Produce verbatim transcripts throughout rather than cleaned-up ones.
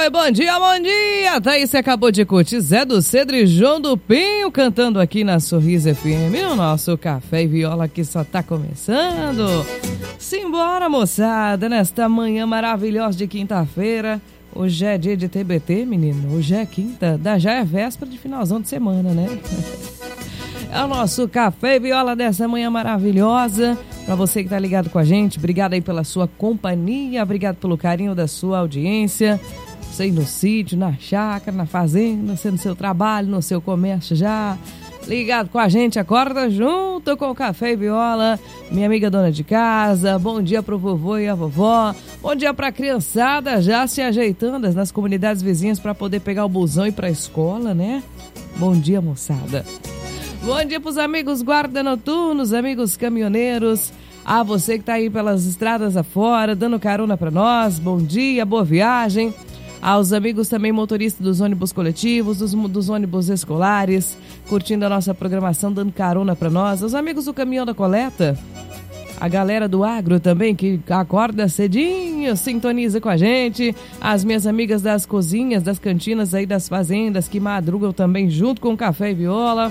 Oi, bom dia, bom dia! Daí você acabou de curtir Zé do Cedro e João do Pinho cantando aqui na Sorriso F M. O nosso Café e Viola que só tá começando. Simbora, moçada, nesta manhã maravilhosa de quinta-feira. Hoje é dia de T B T, menino. Hoje é quinta, já é véspera de finalzão de semana, né? É o nosso Café e Viola dessa manhã maravilhosa. Pra você que tá ligado com a gente, obrigado aí pela sua companhia, obrigado pelo carinho da sua audiência. Você no sítio, na chácara, na fazenda, você no seu trabalho, no seu comércio já. Ligado com a gente, acorda junto com o Café e Viola. Minha amiga dona de casa, bom dia pro vovô e a vovó. Bom dia pra criançada já se ajeitando nas comunidades vizinhas pra poder pegar o busão e ir pra escola, né? Bom dia, moçada. Bom dia pros amigos guarda noturnos, amigos caminhoneiros. A você que tá aí pelas estradas afora, dando carona pra nós. Bom dia, boa viagem. Aos amigos também motoristas dos ônibus coletivos, dos, dos ônibus escolares, curtindo a nossa programação, dando carona pra nós. Os amigos do caminhão da coleta. A galera do agro também, que acorda cedinho, sintoniza com a gente. As minhas amigas das cozinhas, das cantinas aí das fazendas, que madrugam também junto com o Café e Viola.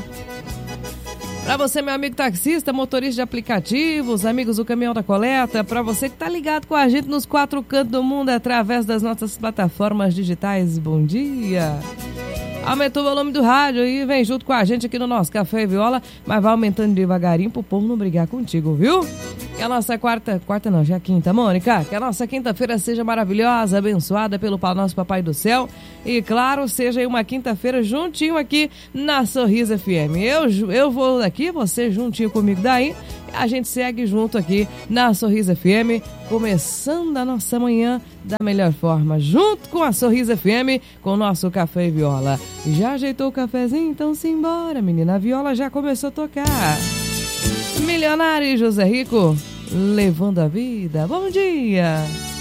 Pra você, meu amigo taxista, motorista de aplicativos, amigos do caminhão da coleta, pra você que tá ligado com a gente nos quatro cantos do mundo através das nossas plataformas digitais, bom dia! Aumentou o volume do rádio e vem junto com a gente aqui no nosso Café e Viola, mas vai aumentando devagarinho pro povo não brigar contigo, viu? Que a nossa quarta, quarta não, já é quinta, Mônica, que a nossa quinta-feira seja maravilhosa, abençoada pelo nosso Papai do Céu e, claro, seja aí uma quinta-feira juntinho aqui na Sorriso F M. Eu, eu vou daqui, você juntinho comigo daí, a gente segue junto aqui na Sorriso F M, começando a nossa manhã da melhor forma, junto com a Sorriso F M, com o nosso Café e Viola. Já ajeitou o cafezinho? Então simbora, menina, a viola já começou a tocar. Milionário e José Rico, levando a vida. Bom dia!